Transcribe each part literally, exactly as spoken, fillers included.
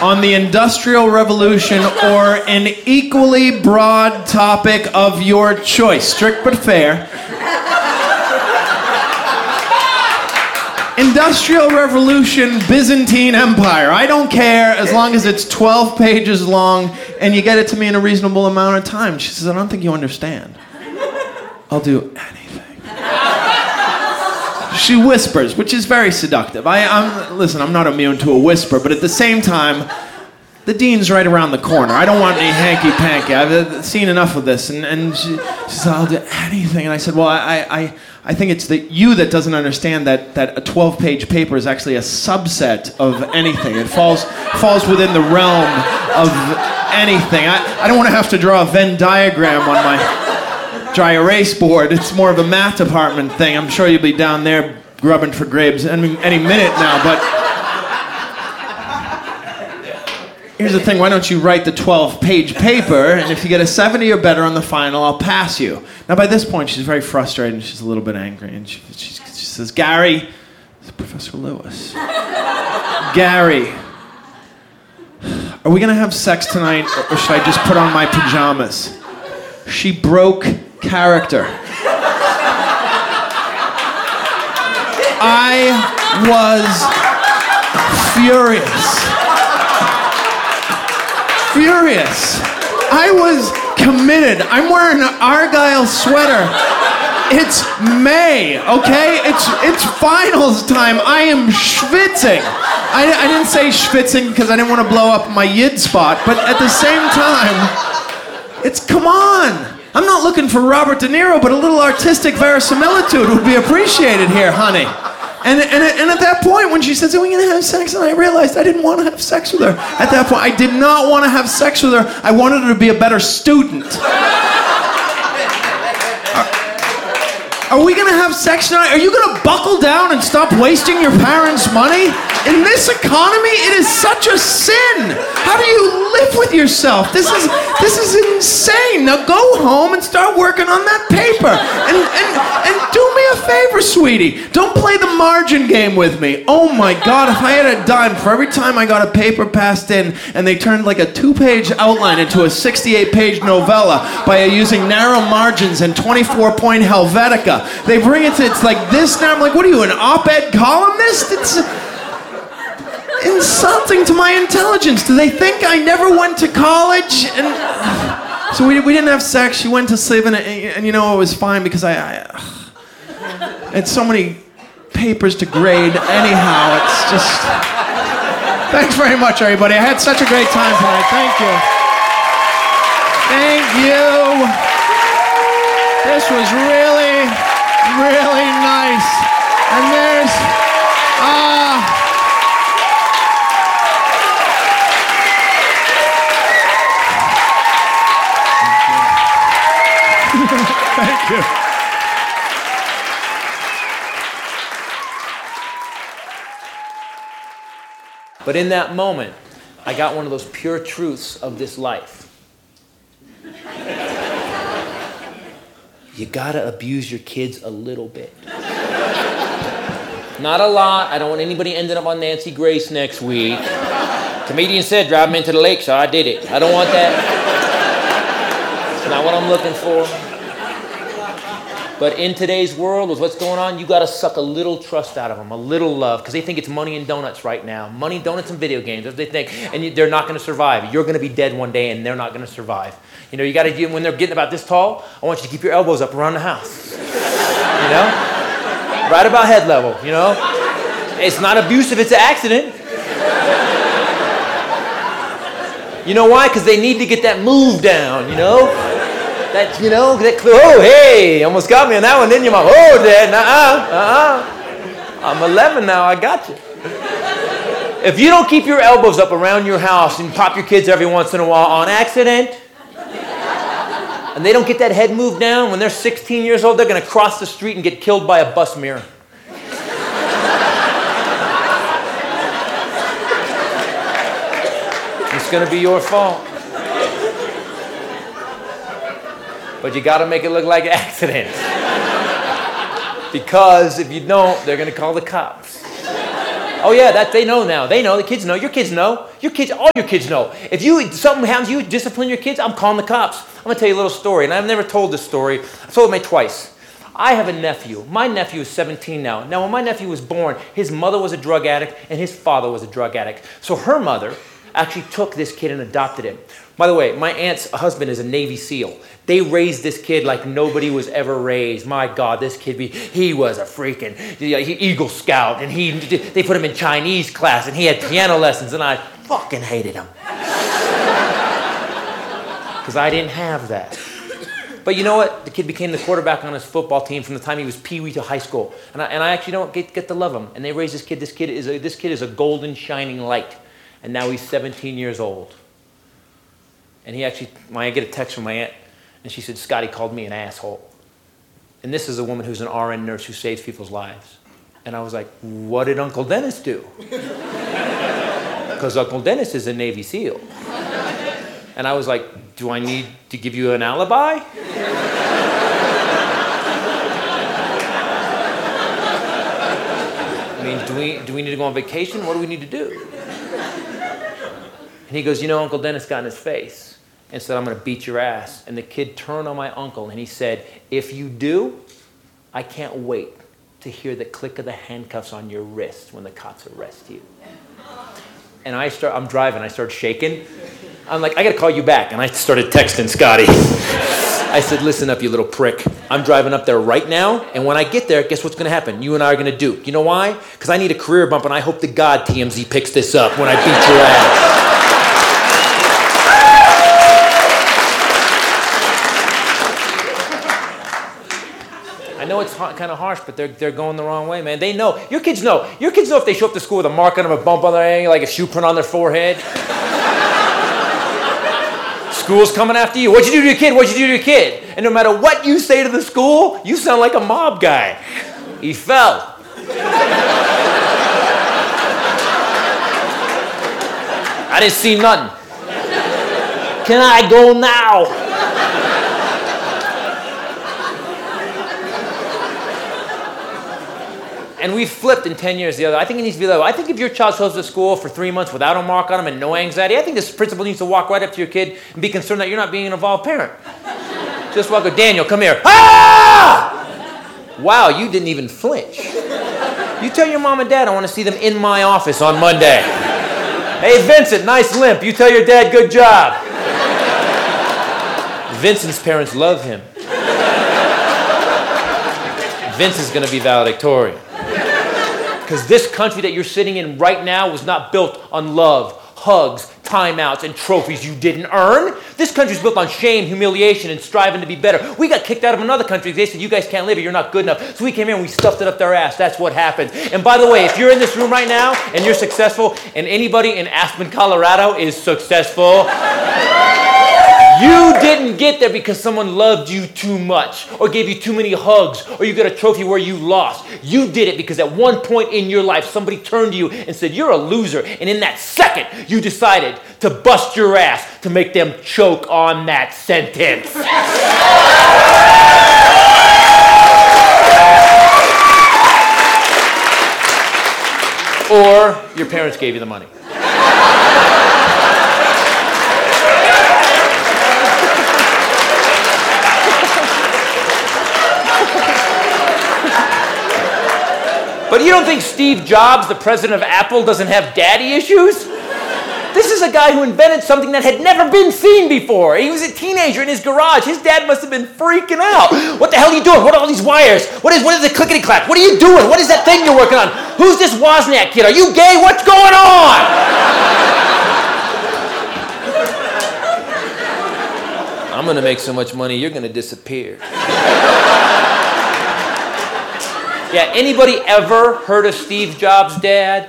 on the Industrial Revolution or an equally broad topic of your choice. Strict but fair. Industrial Revolution, Byzantine Empire. I don't care as long as it's twelve pages long and you get it to me in a reasonable amount of time. She says, I don't think you understand. I'll do anything. She whispers, which is very seductive. I, I'm, listen, I'm not immune to a whisper, but at the same time, the dean's right around the corner. I don't want any hanky-panky. I've seen enough of this. And, and she, she said, I'll do anything. And I said, well, I, I, I think it's the, you that doesn't understand that, that a twelve-page paper is actually a subset of anything. It falls, falls within the realm of anything. I, I don't want to have to draw a Venn diagram on my dry erase board. It's more of a math department thing. I'm sure you'll be down there grubbing for grapes any, any minute now, but... Here's the thing, why don't you write the twelve-page paper, and if you get a seventy or better on the final, I'll pass you. Now, by this point, she's very frustrated, and she's a little bit angry, and she, she, she says, Gary, it's Professor Lewis. Gary, are we going to have sex tonight, or should I just put on my pajamas? She broke character. I was furious. Furious. I was committed. I'm wearing an Argyle sweater. It's May, okay? It's it's finals time. I am schwitzing. I, I didn't say schwitzing because I didn't want to blow up my yid spot, but at the same time, it's come on. I'm not looking for Robert De Niro, but a little artistic verisimilitude would be appreciated here, honey. And, and, and at that point, when she says, are we going to have sex? And I realized I didn't want to have sex with her. At that point, I did not want to have sex with her. I wanted her to be a better student. Are, are we going to have sex tonight? Are you going to buckle down and stop wasting your parents' money? In this economy, it is such a sin. How do you live with yourself? This is this is insane. Now go home and start working on that paper. And, and, and do me a favor, sweetie. Don't play the margin game with me. Oh my God, if I had a dime for every time I got a paper passed in and they turned like a two-page outline into a sixty-eight page novella by using narrow margins and twenty-four point Helvetica. They bring it to, it's like this now. I'm like, what are you, an op-ed columnist? It's insulting to my intelligence. Do they think I never went to college? And so we, we didn't have sex. She went to sleep, and, and you know, it was fine because I, I had so many papers to grade anyhow. It's just... Thanks very much, everybody. I had such a great time tonight. Thank you. Thank you. This was really, really nice. And there's... Uh, Thank you. But in that moment, I got one of those pure truths of this life. You gotta abuse your kids a little bit. Not a lot. I don't want anybody ending up on Nancy Grace next week. Comedian said, drive them into the lake, so I did it. I don't want that. It's not what I'm looking for. But in today's world, with what's going on, you got to suck a little trust out of them, a little love, because they think it's money and donuts right now. Money, donuts, and video games. That's what they think. And you, they're not going to survive. You're going to be dead one day, and they're not going to survive. You know, you got to, when they're getting about this tall, I want you to keep your elbows up around the house. You know? Right about head level, you know? It's not abusive, it's an accident. You know why? Because they need to get that move down, you know? That, you know, that, oh, hey, almost got me on that one, didn't you, Mom? Oh, Dad, uh-uh, uh-uh. I'm eleven now, I got you. If you don't keep your elbows up around your house and pop your kids every once in a while on accident, and they don't get that head moved down, when they're sixteen years old, they're going to cross the street and get killed by a bus mirror. It's going to be your fault. But you got to make it look like an accident. Because if you don't, they're going to call the cops. Oh yeah, that they know now. They know. The kids know. Your kids know. Your kids, all your kids know. If you something happens, you discipline your kids, I'm calling the cops. I'm gonna tell you a little story, and I've never told this story. I've told it twice. I have a nephew. My nephew is seventeen now. Now, when my nephew was born, his mother was a drug addict, and his father was a drug addict. So her mother actually took this kid and adopted him. By the way, my aunt's husband is a Navy SEAL. They raised this kid like nobody was ever raised. My God, this kid, he was a freaking Eagle Scout, and he they put him in Chinese class, and he had piano lessons, and I fucking hated him. Because I didn't have that. But you know what? The kid became the quarterback on his football team from the time he was peewee to high school. And I, and I actually don't get, get to love him. And they raised this kid. This kid is a, this kid is a golden shining light. And now he's seventeen years old. And he actually, when I get a text from my aunt, and she said, Scotty called me an asshole. And this is a woman who's an R N nurse who saves people's lives. And I was like, what did Uncle Dennis do? Because Uncle Dennis is a Navy SEAL. And I was like, do I need to give you an alibi? I mean, do we, do we need to go on vacation? What do we need to do? And he goes, you know, Uncle Dennis got in his face and said, I'm going to beat your ass. And the kid turned on my uncle and he said, if you do, I can't wait to hear the click of the handcuffs on your wrist when the cops arrest you. And I start, I'm driving, I start shaking. I'm like, I got to call you back. And I started texting Scotty. I said, listen up, you little prick. I'm driving up there right now, and when I get there, guess what's going to happen? You and I are going to duke. You know why? Because I need a career bump, and I hope to God T M Z picks this up when I beat your ass. I know it's kind of harsh, but they're, they're going the wrong way, man. They know. Your kids know. Your kids know if they show up to school with a mark on them, a bump on their head, like a shoe print on their forehead. School's coming after you. What'd you do to your kid? What'd you do to your kid? And no matter what you say to the school, you sound like a mob guy. He fell. I didn't see nothing. Can I go now? And we've flipped in ten years the other. I think it needs to be the other. I think if your child shows up to school for three months without a mark on him and no anxiety, I think this principal needs to walk right up to your kid and be concerned that you're not being an involved parent. Just walk up, Daniel, come here. Ah! Wow, you didn't even flinch. You tell your mom and dad I want to see them in my office on Monday. Hey, Vincent, nice limp. You tell your dad, good job. Vincent's parents love him. Vince is going to be valedictorian. Because this country that you're sitting in right now was not built on love, hugs, timeouts, and trophies you didn't earn. This country's built on shame, humiliation, and striving to be better. We got kicked out of another country. They said, you guys can't live here. You're not good enough. So we came here and we stuffed it up their ass. That's what happened. And by the way, if you're in this room right now and you're successful, and anybody in Aspen, Colorado is successful, you didn't get there because someone loved you too much or gave you too many hugs or you got a trophy where you lost. You did it because at one point in your life, somebody turned to you and said, you're a loser. And in that second, you decided to bust your ass to make them choke on that sentence. Or your parents gave you the money. But you don't think Steve Jobs, the president of Apple, doesn't have daddy issues? This is a guy who invented something that had never been seen before. He was a teenager in his garage. His dad must have been freaking out. What the hell are you doing? What are all these wires? What is, what is the clickety-clack? What are you doing? What is that thing you're working on? Who's this Wozniak kid? Are you gay? What's going on? I'm going to make so much money, you're going to disappear. Yeah, anybody ever heard of Steve Jobs' dad?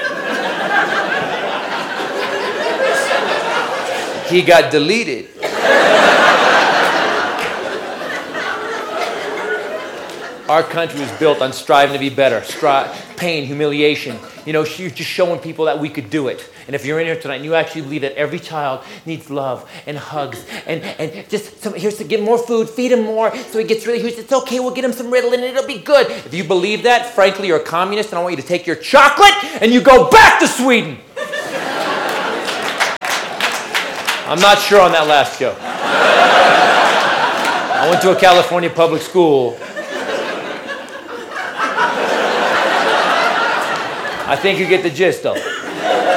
He got deleted. Our country was built on striving to be better, stri- pain, humiliation. You know, sh- just showing people that we could do it. And if you're in here tonight and you actually believe that every child needs love and hugs and, and just some, here's to get more food, feed him more so he gets really huge. It's okay, we'll get him some Ritalin and it'll be good. If you believe that, frankly, you're a communist and I want you to take your chocolate and you go back to Sweden. I'm not sure on that last joke. I went to a California public school. I think you get the gist, though.